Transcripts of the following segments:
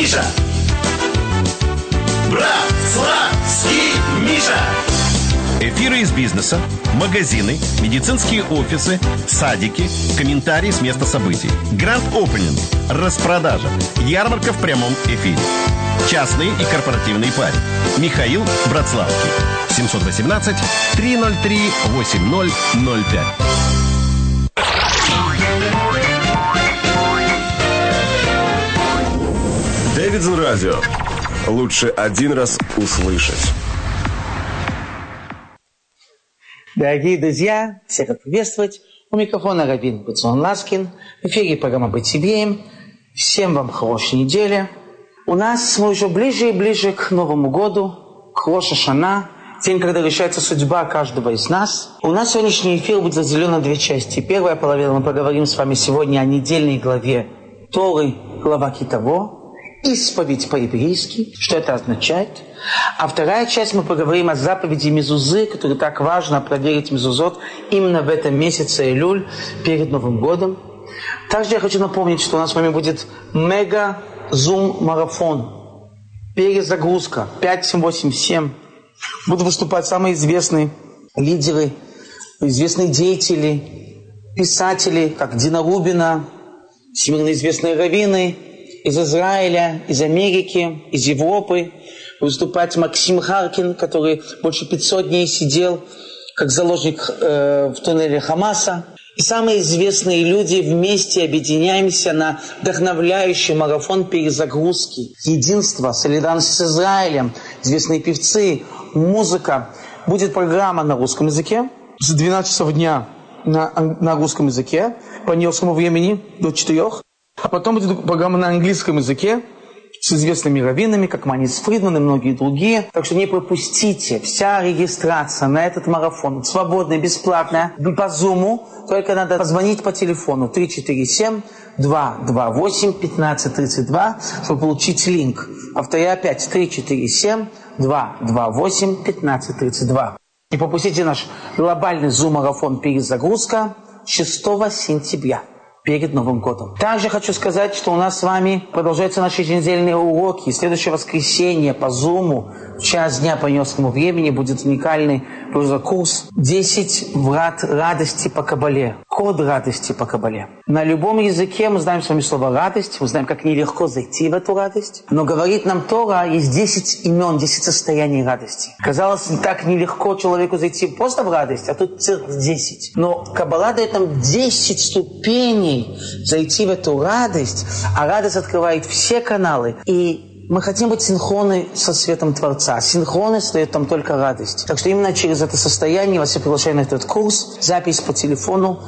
Миша! Братславский Миша! Эфиры из бизнеса, магазины, медицинские офисы, садики, комментарии с места событий. Гранд-опенинг, распродажа, ярмарка в прямом эфире. Частные и корпоративные пари. Михаил Братславский. 718-303-8005. Дэвидсон Радио. Лучше один раз услышать. Дорогие друзья, всех рад приветствовать. У микрофона Раввин Бетсон Ласкин. В эфире программа «Быть евреем». Всем вам хорошей недели. У нас мы уже ближе и ближе к Новому году, к Рош ха-Шана, день, когда решается судьба каждого из нас. У нас сегодняшний эфир будет разделен на две части. Первая половина мы поговорим с вами сегодня о недельной главе Торы, глава Китово. Исповедь по-еврейски, что это означает. А вторая часть мы поговорим о заповеди Мезузы, которую так важно проверить Мезузот именно в этом месяце Элюль, перед Новым годом. Также я хочу напомнить, что у нас с вами будет мега-зум-марафон. Перезагрузка 5787. Будут выступать самые известные лидеры, известные деятели, писатели, как Дина Рубина, всемирно известные раввины, из Израиля, из Америки, из Европы. Выступать Максим Харкин, который больше 500 дней сидел как заложник в туннеле Хамаса. И самые известные люди вместе объединяемся на вдохновляющий марафон перезагрузки. Единство, солидарность с Израилем, известные певцы, музыка. Будет программа на русском языке с 12 часов дня на русском языке по нью-йоркскому времени до 4. А потом будет программа на английском языке с известными раввинами, как Манис Фридман и многие другие. Так что не пропустите. Вся регистрация на этот марафон свободная, бесплатная, по Зуму. Только надо позвонить по телефону 347-228-1532, чтобы получить линк. Повторяю опять 347-228-1532. Не пропустите наш глобальный Зум-марафон «Перезагрузка» 6 сентября. Перед Новым годом. Также хочу сказать, что у нас с вами продолжаются наши еженедельные уроки. Следующее воскресенье по Зуму в час дня по нью-йоркскому времени будет уникальный курс 10 врат радости по Кабале. Код радости по Кабале. На любом языке мы знаем с вами слово «радость», мы знаем, как нелегко зайти в эту радость. Но говорит нам Тора, есть 10 имен, 10 состояний радости. Казалось, так нелегко человеку зайти просто в радость, а тут целых 10. Но Кабала дает нам 10 ступеней зайти в эту радость, а радость открывает все каналы. И мы хотим быть синхронны со светом Творца. Синхронность дает там только радость. Так что именно через это состояние вас я приглашаю на этот курс. Запись по телефону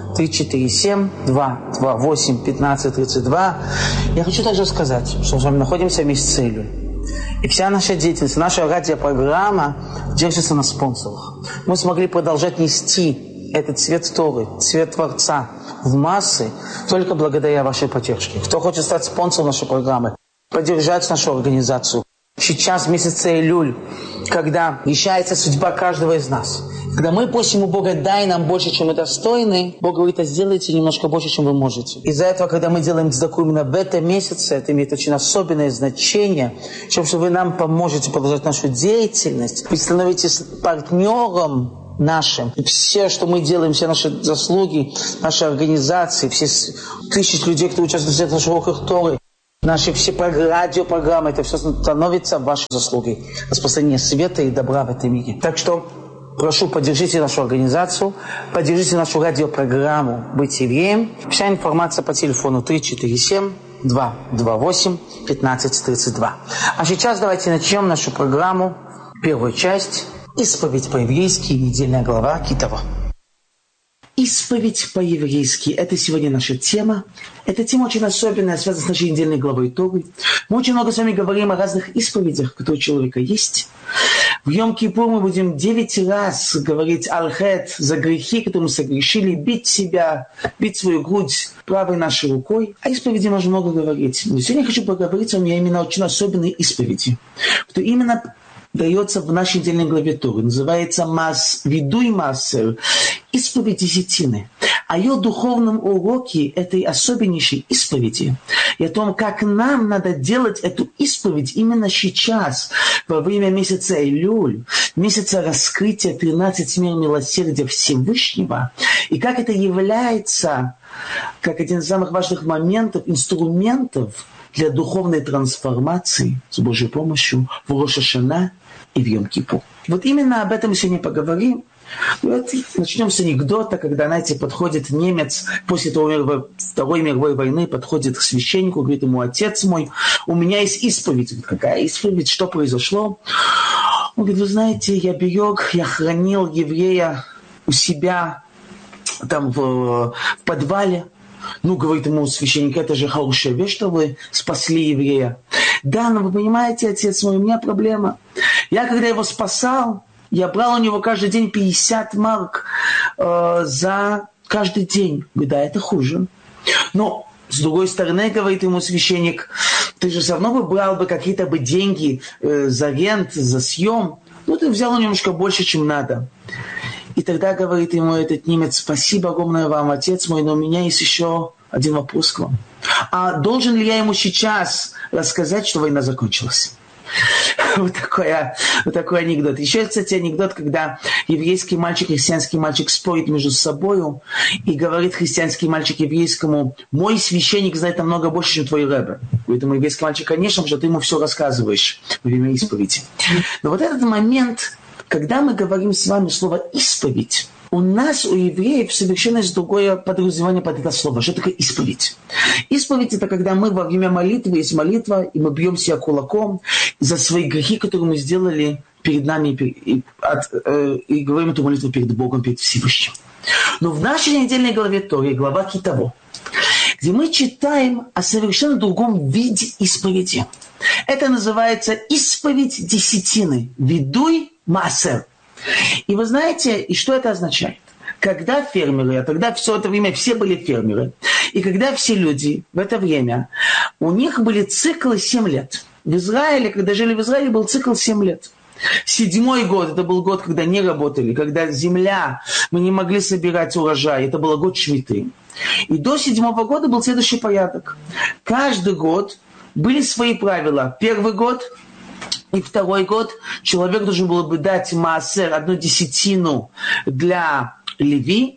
347-228-1532. Я хочу также сказать, что мы с вами находимся в месяце Элюль. И вся наша деятельность, наша радиопрограмма держится на спонсорах. Мы смогли продолжать нести этот цвет Торы, цвет Творца в массы только благодаря вашей поддержке. Кто хочет стать спонсором нашей программы, поддержать нашу организацию. Сейчас, в месяце Элюль, когда решается судьба каждого из нас, когда мы просим у Бога, дай нам больше, чем мы достойны, Бог говорит, а сделайте немножко больше, чем вы можете. Из-за этого, когда мы делаем цдаку именно в этом месяце, это имеет очень особенное значение, чем что вы нам поможете продолжать нашу деятельность, вы становитесь партнером нашим. И все, что мы делаем, все наши заслуги, наши организации, все тысячи людей, кто участвует в наших уроках Торы, наши все радиопрограммы, это все становится вашей заслугой. Распространение света и добра в этом мире. Так что прошу, поддержите нашу организацию, поддержите нашу радиопрограмму «Быть евреем». Вся информация по телефону 347-228-1532. А сейчас давайте начнем нашу программу, первую часть. Исповедь по-еврейски, недельная глава Китово. Исповедь по-еврейски – это сегодня наша тема. Эта тема очень особенная, связана с нашей недельной главой Торы. Мы очень много с вами говорим о разных исповедях, которые у человека есть. В Йом-Кипур мы будем 9 раз говорить «Аль-Хет» за грехи, которые мы согрешили, бить себя, бить свою грудь правой нашей рукой. О исповеди можно много говорить. Но сегодня я хочу поговорить о меня именно очень особенной исповеди, что именно дается в нашей недельной главе Торы. Называется «Видуй Маасер» – исповедь десятины. о ее духовном уроке этой особеннейшей исповеди и о том, как нам надо делать эту исповедь именно сейчас, во время месяца Элюль, месяца раскрытия 13 мер милосердия Всевышнего, и как это является как один из самых важных моментов, инструментов для духовной трансформации с Божьей помощью в Рош ха-Шана и в Йом-Кипур. Вот именно об этом мы сегодня поговорим. Вот начнем с анекдота, когда, знаете, подходит немец после Второй мировой войны, подходит к священнику, говорит ему: отец мой, у меня есть исповедь. Говорит: какая исповедь? Что произошло? Он говорит: вы знаете, я хранил еврея у себя там в подвале. Ну, говорит ему священник: это же хорошая вещь, что вы спасли еврея. Да, но вы понимаете, отец мой, у меня проблема. Я, когда его спасал, я брал у него каждый день 50 марок за каждый день. Говорит: да, это хуже. Но, с другой стороны, говорит ему священник, ты же все равно брал бы какие-то деньги за рент, за съем. Ну, ты взял немножко больше, чем надо. И тогда говорит ему этот немец: спасибо огромное вам, отец мой, но у меня есть еще один вопрос к вам. А должен ли я ему сейчас рассказать, что война закончилась? Вот такой анекдот. Еще, кстати, анекдот, когда еврейский мальчик и христианский мальчик спорят между собой, и говорит христианский мальчик еврейскому: мой священник знает намного больше, чем твой рэбе. Говорит ему еврейский мальчик: конечно, потому что ты ему все рассказываешь во время исповеди. Но вот этот момент, когда мы говорим с вами слово «исповедь», у нас, у евреев, совершенно есть другое подразумевание под это слово. Что такое исповедь? Исповедь – это когда мы во время молитвы, есть молитва, и мы бьем себя кулаком за свои грехи, которые мы сделали перед нами, и говорим эту молитву перед Богом, перед Всевышним. Но в нашей недельной главе Торы, глава Китово, где мы читаем о совершенно другом виде исповеди. Это называется исповедь десятины. Видуй маасер. И вы знаете, и что это означает? Когда фермеры, а тогда все это время все были фермеры, и когда все люди в это время, у них были циклы 7 лет. В Израиле, когда жили в Израиле, был цикл 7 лет. 7-й год, это был год, когда не работали, когда земля, мы не могли собирать урожай, это был год Шмиты. И до 7-го года был следующий порядок. Каждый год были свои правила. 1-й год и 2-й год человек должен был бы дать маасер, 1/10 для Леви,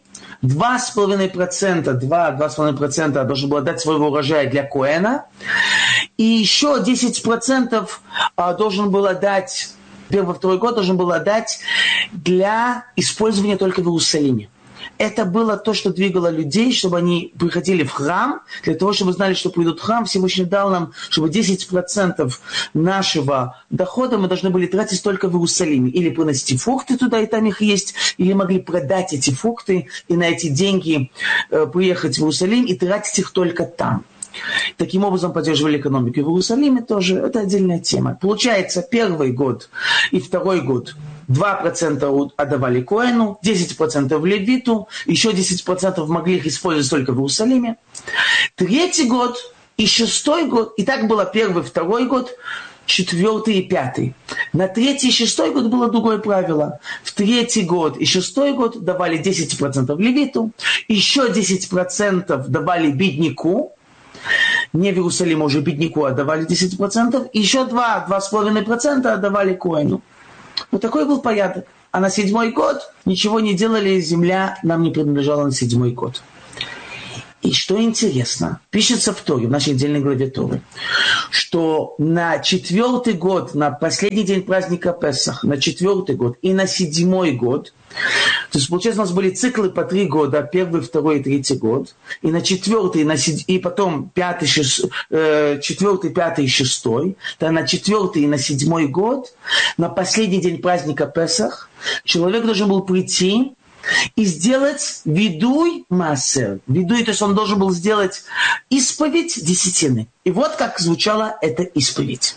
2,5% должен был дать своего урожая для Коэна, и еще 10% должен был дать, 1-2 год должен был дать для использования только в Иерусалиме. Это было то, что двигало людей, чтобы они приходили в храм, для того, чтобы знали, что придут в храм. Всевышний дал нам, чтобы 10% нашего дохода мы должны были тратить только в Иерусалиме. Или приносить фрукты туда, и там их есть, или могли продать эти фрукты и на эти деньги приехать в Иерусалим и тратить их только там. Таким образом поддерживали экономику. И в Иерусалиме тоже это отдельная тема. Получается, 1-й год и 2-й год 2% отдавали Коэну, 10% в Левиту, еще 10% могли их использовать только в Иерусалиме. 3-й год и 6-й год, и так было 1-й, 2-й год, 4-й и 5-й. На 3-й и 6-й год было другое правило. В 3-й год и 6-й год давали 10% в Левиту, еще 10% давали бедняку, не в Иерусалиме, уже бедняку отдавали 10%, и еще 2,5% отдавали Коэну. Вот такой был порядок. А на 7-й год ничего не делали, земля нам не принадлежала на 7-й год. И что интересно, пишется в Торе, в нашей недельной главе Торы, что на 4-й год, на последний день праздника Песах, на 4-й год и на 7-й год, то есть, получается, у нас были циклы по 3 года, 1-й, 2-й и 3-й год, и на 4-й, и потом 4-й, 5-й и 6-й, то на 4-й и на 7-й год, на последний день праздника Песах, человек должен был прийти и сделать видуй маасер. Видуй, то есть он должен был сделать исповедь десятины. И вот как звучала эта исповедь.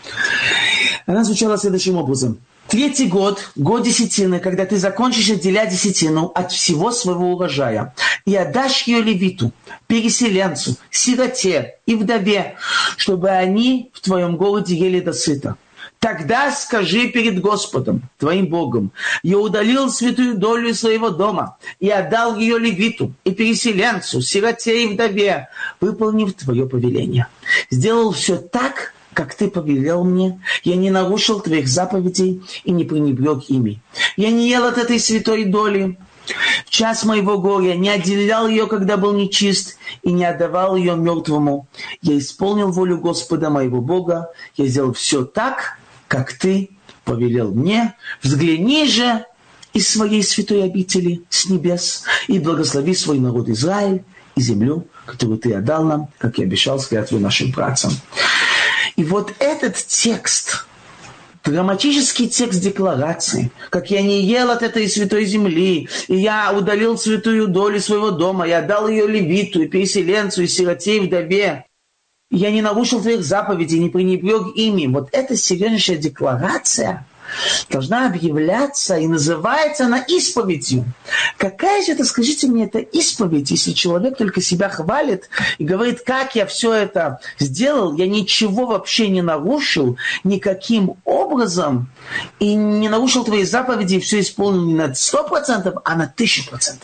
Она звучала следующим образом. 3-й год, год десятины, когда ты закончишь отделять десятину от всего своего урожая, и отдашь ее левиту, переселенцу, сироте и вдове, чтобы они в твоем городе ели досыта. Тогда скажи перед Господом, твоим Богом: я удалил святую долю из своего дома и отдал ее левиту и переселенцу, сироте и вдове, выполнив твое повеление. Сделал все так, как ты повелел мне. Я не нарушил твоих заповедей и не пренебрег ими. Я не ел от этой святой доли в час моего горя, не отделял ее, когда был нечист, и не отдавал ее мертвому. Я исполнил волю Господа моего Бога. Я сделал все так, как ты повелел мне. Взгляни же из своей святой обители с небес и благослови свой народ Израиль и землю, которую ты отдал нам, как и обещал с клятвой нашим працам. И вот этот текст, драматический текст декларации, как я не ел от этой святой земли, и я удалил святую долю своего дома, я отдал ее левиту, и переселенцу, и сироте, и вдове, и я не нарушил твоих заповедей, не пренебрег ими. Вот эта серьезнейшая декларация должна объявляться, и называется она исповедью. Какая же это, скажите мне, это исповедь, если человек только себя хвалит и говорит: как я все это сделал, я ничего вообще не нарушил, никаким образом, и не нарушил твои заповеди, и все исполнил не на 100%, а на 1000%.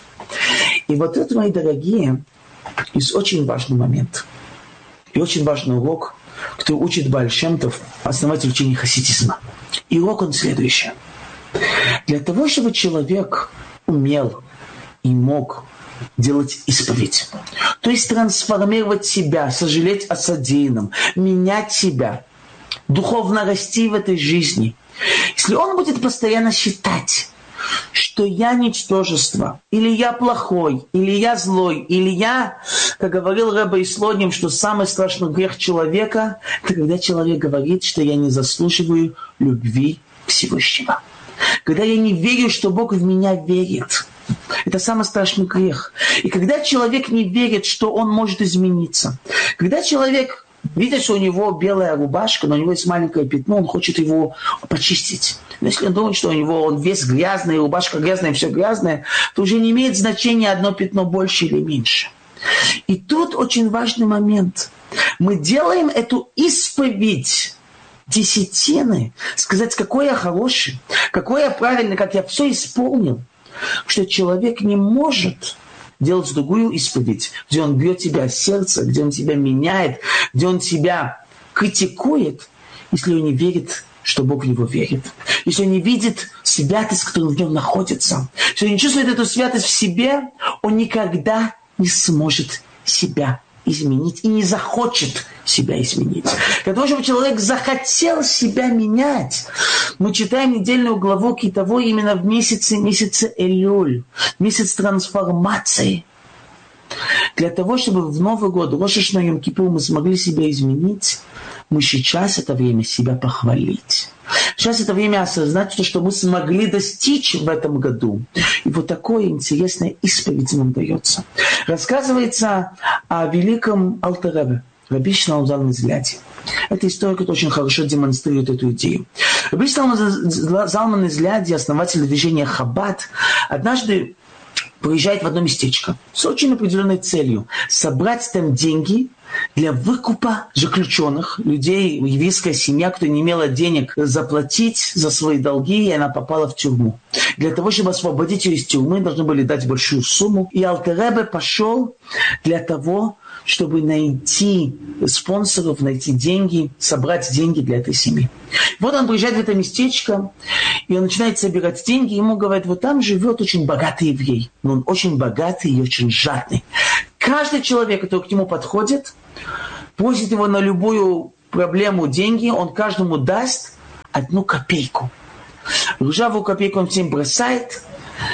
И вот это, мои дорогие, есть очень важный момент. И очень важный урок, который учит Бааль Шем Тов, основатель учения хасидизма. И урок он следующий. Для того, чтобы человек умел и мог делать исповедь, то есть трансформировать себя, сожалеть о содеянном, менять себя, духовно расти в этой жизни, если он будет постоянно считать, что я ничтожество, или я плохой, или я злой, или я, как говорил Ребе Ислоним, что самый страшный грех человека, это когда человек говорит, что я не заслуживаю любви Всевышнего. Когда я не верю, что Бог в меня верит. Это самый страшный грех. И когда человек не верит, что он может измениться. Когда человек видит, что у него белая рубашка, но у него есть маленькое пятно, он хочет его почистить. Но если он думает, что он весь грязный, рубашка грязная, все грязное, то уже не имеет значения одно пятно больше или меньше. И тут очень важный момент. Мы делаем эту исповедь десятины, сказать, какой я хороший, какой я правильный, как я все исполнил, что человек не может делать другую исповедь, где он бьет тебя в сердце, где он тебя меняет, где он тебя критикует, если он не верит, что Бог в него верит. Если он не видит святость, которая в нем находится. Если он не чувствует эту святость в себе, он никогда не сможет себя изменить и не захочет себя изменить. Для того, чтобы человек захотел себя менять, мы читаем недельную главу Китово именно в месяце Элюль, месяц трансформации. Для того, чтобы в Новый год, Рош ха-Шана Йом Кипур, мы смогли себя изменить, мы сейчас это время себя похвалить. Сейчас это время осознать то, что мы смогли достичь в этом году. И вот такое интересное исповедь нам дается. Рассказывается о великом Алтер Ребе, Раби Шломо Залман Изляди. Эта история очень хорошо демонстрирует эту идею. Раби Шломо Залман Изляди, основатель движения Хаббат, однажды приезжает в одно местечко с очень определенной целью – собрать там деньги для выкупа заключенных, людей, еврейская семья, кто не имела денег заплатить за свои долги, и она попала в тюрьму. Для того, чтобы освободить ее из тюрьмы, должны были дать большую сумму. И Алтер Ребе пошел для того, чтобы найти спонсоров, найти деньги, собрать деньги для этой семьи. Вот он приезжает в это местечко, и он начинает собирать деньги. Ему говорят, вот там живет очень богатый еврей. Но он очень богатый и очень жадный. Каждый человек, который к нему подходит, просит его на любую проблему деньги, он каждому даст 1 копейку. Ржавую копейку он всем бросает,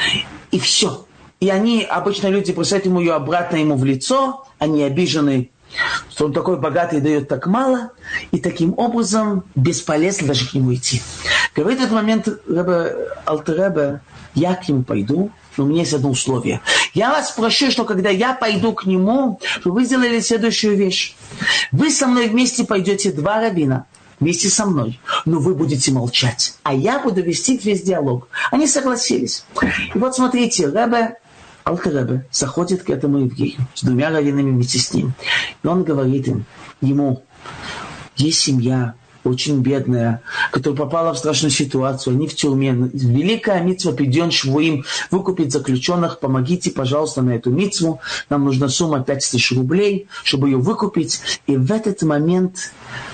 и все. И они, обычно люди, бросают ему ее обратно ему в лицо, они обижены, что он такой богатый и дает так мало, и таким образом бесполезно даже к нему идти. Говорит в этот момент Алтер Ребе, я к нему пойду, но у меня есть одно условие. Я вас прошу, что когда я пойду к нему, чтобы вы сделали следующую вещь. Вы со мной вместе пойдете 2 раввина, вместе со мной, но вы будете молчать, а я буду вести весь диалог. Они согласились. И вот смотрите, Алтер Ребе заходит к этому еврею с 2 раввинами вместе с ним. И он говорит ему, есть семья, очень бедная, которая попала в страшную ситуацию, они в тюрьме. Великая мицва пидьон швуим, выкупить заключенных, помогите, пожалуйста, на эту мицву. Нам нужна сумма 5000 рублей, чтобы ее выкупить. И в этот момент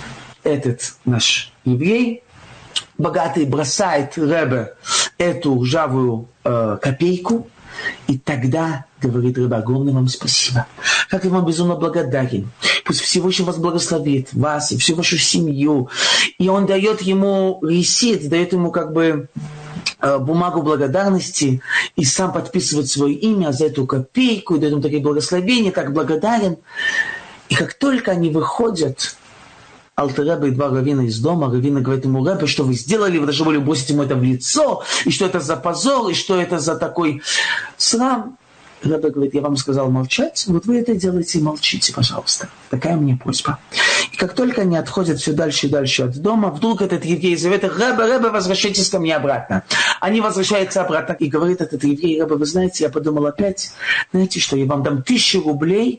этот наш еврей, богатый, бросает Ребе эту ржавую копейку, и тогда говорит Ребе: огромное вам спасибо. Как я вам безумно благодарен. Пусть Всевышний вас благословит, вас и всю вашу семью. И он дает ему ресит, дает ему как бы бумагу благодарности и сам подписывает свое имя за эту копейку, и дает ему такие благословения, так благодарен. И как только они выходят, Алтер Ребе и два раввина из дома, раввины говорят ему: Ребе, что вы сделали, вы должны были бросить ему это в лицо, и что это за позор, и что это за такой срам. Ребе говорит: я вам сказал молчать, вот вы это делаете и молчите, пожалуйста. Такая мне просьба. И как только они отходят все дальше и дальше от дома, вдруг этот еврей зовет: Ребе, возвращайтесь ко мне обратно. Они возвращаются обратно, и говорит этот еврей: Ребе, вы знаете, я подумал опять, знаете что, я вам дам 1000 рублей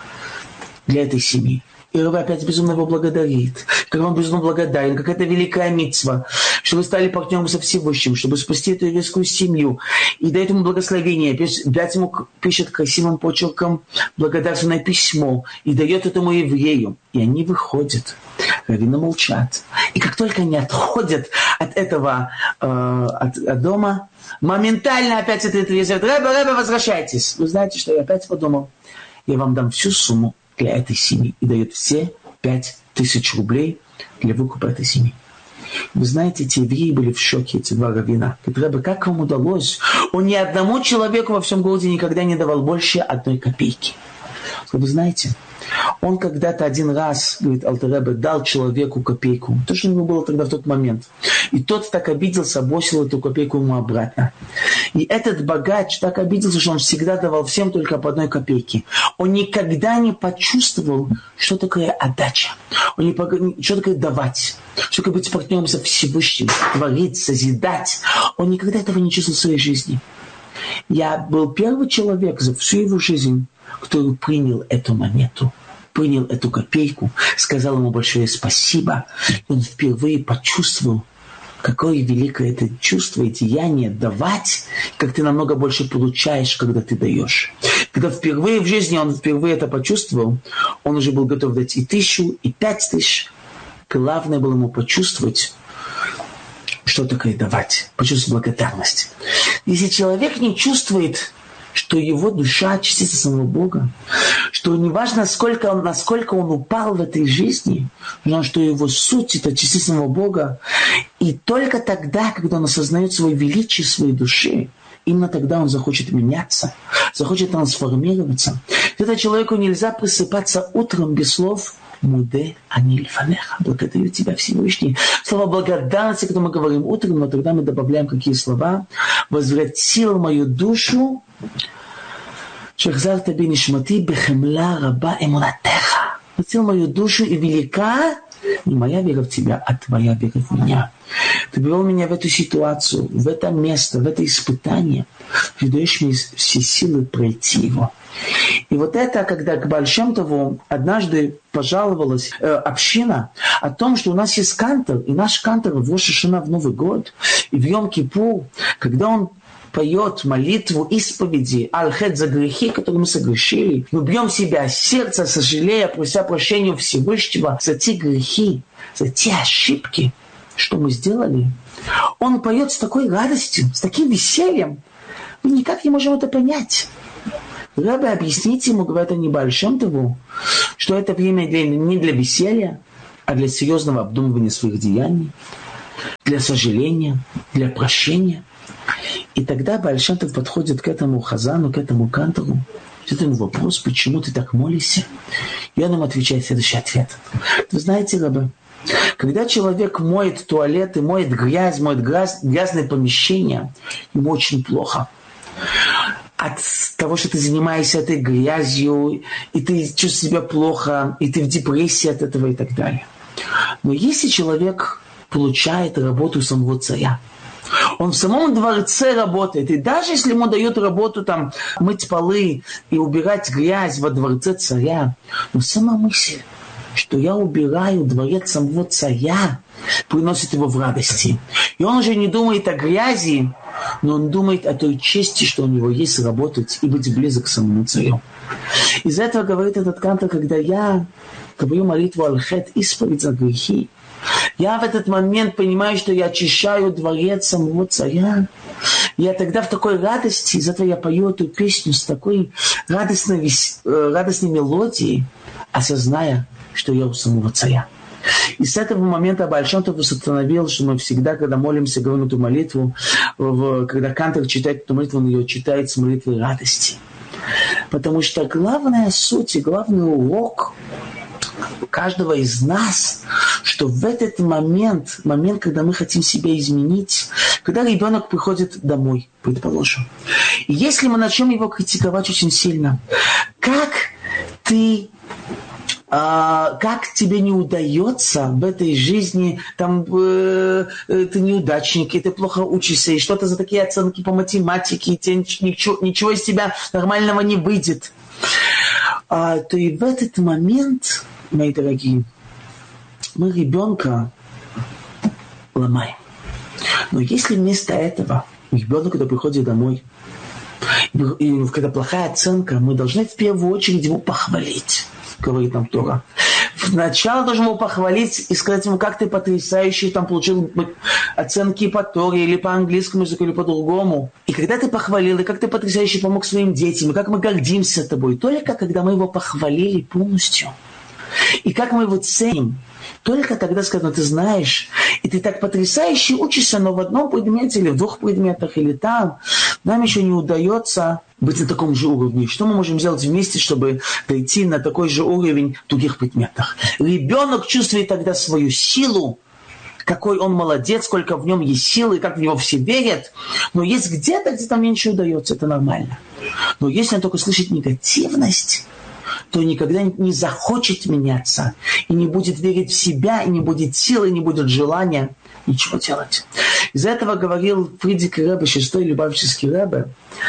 для этой семьи. И Ребе опять безумно его благодарит. Как он безумно благодарен, как это великая мицва, что вы стали партнером со Всевышним, чтобы спасти эту еврейскую семью. И дает ему благословение, опять ему пишет красивым почерком благодарственное письмо, и дает этому еврею. И они выходят, раввины молчат. И как только они отходят от этого, от дома, моментально опять этот еврей говорит: Ребе, возвращайтесь. Вы знаете, что я опять подумал? Я вам дам всю сумму для этой семьи. И дает все 5000 рублей для выкупа этой семьи. Вы знаете, эти евреи были в шоке, эти два раввина. Ребе, как вам удалось? Он ни одному человеку во всем городе никогда не давал больше 1 копейки. Вы знаете, он когда-то один раз, говорит Алтер Ребе, дал человеку копейку. То, что у него было тогда в тот момент. И тот так обиделся, бросил эту копейку ему обратно. И этот богач так обиделся, что он всегда давал всем только по 1 копейке. Он никогда не почувствовал, что такое отдача. Что такое давать. Что такое быть партнером со Всевышним, творить, созидать. Он никогда этого не чувствовал в своей жизни. Я был первый человек за всю его жизнь, который принял эту монету, принял эту копейку, сказал ему большое спасибо. И он впервые почувствовал, какое великое это чувство и деяние давать, как ты намного больше получаешь, когда ты даешь. Когда впервые в жизни он впервые это почувствовал, он уже был готов дать и 1000, и 5000. Главное было ему почувствовать, что такое давать, почувствовать благодарность. Если человек не чувствует, что его душа частица самого Бога, что неважно, насколько он упал в этой жизни, но что его суть – это частица самого Бога, и только тогда, когда он осознает свое величие своей души, именно тогда он захочет меняться, захочет трансформироваться. Этого человеку нельзя просыпаться утром без слов «Муде ани лифанеха», благодарю тебя, Всевышний. Слова благодарности, когда мы говорим утром, но тогда мы добавляем какие слова. «Возвратил мою душу, шахзарта би нишмати бехемла раба эмунатеха». Возвратил мою душу, и велика не моя вера в тебя, а твоя вера в меня. Ты привел меня в эту ситуацию, в это место, в это испытание. Ты даешь мне все силы пройти его. И вот это, когда к Бааль Шем Тову однажды пожаловалась община о том, что у нас есть кантор, и наш кантор в Рош ха-Шана, в Новый год, и в Йом-Кипур, когда он поет молитву исповеди аль-хет за грехи, которые мы согрешили, мы бьем себя сердце, сожалея, прося прощения у Всевышнего за те грехи, за те ошибки, что мы сделали. Он поет с такой радостью, с таким весельем. Мы никак не можем это понять. Ребе, объясните ему, говорят они Бааль Шем Тову, что это время не для веселья, а для серьезного обдумывания своих деяний, для сожаления, для прощения. И тогда Бааль Шем Тов подходит к этому хазану, к этому кантору, задает ему вопрос: почему ты так молишься? И он ему отвечает следующий ответ. Вы знаете, Ребе, когда человек моет туалет и моет грязные помещения, ему очень плохо. От того, что ты занимаешься этой грязью, и ты чувствуешь себя плохо, и ты в депрессии от этого и так далее. Но если человек получает работу самого царя, он в самом дворце работает, и даже если ему дают работу там мыть полы и убирать грязь во дворце царя, но сама мысль, что я убираю дворец самого царя, приносит его в радости. И он уже не думает о грязи, но он думает о той чести, что у него есть работать и быть близок к самому царю. Из этого говорит этот кантор, когда я говорю молитву аль-хет, исповедь за грехи, я в этот момент понимаю, что я очищаю дворец самого царя. Я тогда в такой радости, из этого я пою эту песню с такой радостной мелодией, осозная, что я у самого царя. И с этого момента Бааль Шем Тов установил, что мы всегда, когда молимся, говорим эту молитву, когда кантор читает эту молитву, он ее читает с молитвой радости. Потому что главная суть и главный урок каждого из нас, что в этот момент, когда мы хотим себя изменить, когда ребенок приходит домой, предположим, и если мы начнем его критиковать очень сильно, как тебе не удается в этой жизни, ты неудачник, и ты плохо учишься, и что-то за такие оценки по математике, и тебе ничего из тебя нормального не выйдет, то и в этот момент, мои дорогие, мы ребенка ломаем. Но если вместо этого ребенок, когда приходит домой, и когда плохая оценка, мы должны в первую очередь его похвалить, говорит нам Тора. Сначала должен его похвалить и сказать ему, как ты потрясающий там получил оценки по Торе, или по английскому языку, или по-другому. И когда ты похвалил, и как ты потрясающе помог своим детям, и как мы гордимся тобой, только когда мы его похвалили полностью, и как мы его ценим, только тогда сказано, ты знаешь, и ты так потрясающе учишься, но в одном предмете или в двух предметах, или там, нам еще не удается быть на таком же уровне. Что мы можем сделать вместе, чтобы дойти на такой же уровень в других предметах? Ребенок чувствует тогда свою силу, какой он молодец, сколько в нем есть силы, как в него все верят. Но есть где-то, где там меньше удается, это нормально. Но если он только слышит негативность, то никогда не захочет меняться, и не будет верить в себя, и не будет силы, и не будет желания ничего делать. Из-за этого говорил Фридик Ребе, шестой Любавический Ребе,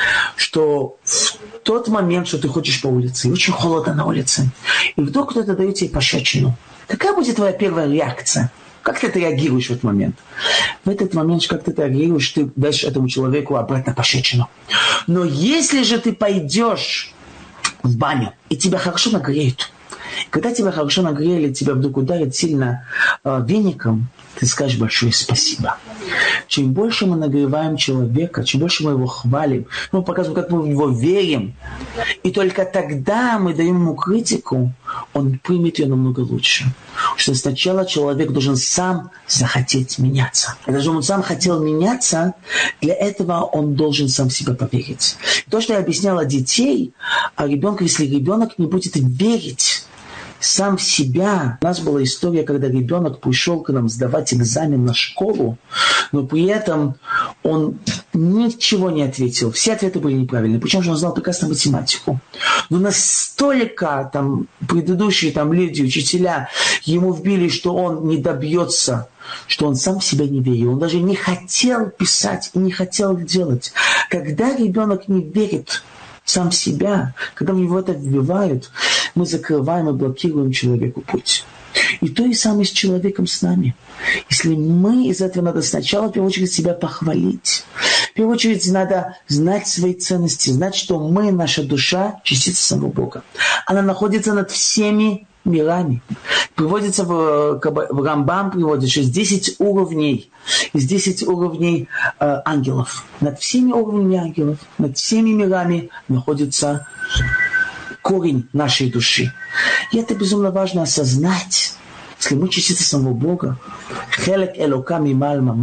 что в тот момент, что ты ходишь по улице, и очень холодно на улице, и вдруг кто-то дает тебе пощечину, какая будет твоя первая реакция? Как ты реагируешь в этот момент? В этот момент, как ты реагируешь, ты дашь этому человеку обратно пощечину. Но если же ты пойдешь в баню, и тебя хорошо нагреют. Когда тебя хорошо нагрели, тебя вдруг ударят сильно веником, ты скажешь большое спасибо. Чем больше мы нагреваем человека, чем больше мы его хвалим, мы показываем, как мы в него верим, и только тогда мы даем ему критику, он примет ее намного лучше. Потому что сначала человек должен сам захотеть меняться. И даже он сам хотел меняться, для этого он должен сам в себя поверить. И то, что я объясняла детей, о ребенке, если ребенок не будет верить сам в себя. У нас была история, когда ребенок пришел к нам сдавать экзамен на школу, но при этом он ничего не ответил. Все ответы были неправильные. Причем же он знал прекрасно математику. Но настолько предыдущие люди, учителя, ему вбили, что он не добьется, что он сам в себя не верил. Он даже не хотел писать и не хотел делать. Когда ребенок не верит сам в себя, когда в него это вбивают, мы закрываем и блокируем человеку путь. И то и самое с человеком с нами. Если мы из этого надо сначала, в первую очередь, себя похвалить. В первую очередь, надо знать свои ценности, знать, что мы, наша душа, частица самого Бога. Она находится над всеми мирами. Приводится в Рамбам, приводит, что есть 10 уровней. Из 10 уровней ангелов. Над всеми уровнями ангелов, над всеми мирами находится корень нашей души. И это безумно важно осознать. Если мы частица самого Бога, хелек элока мималь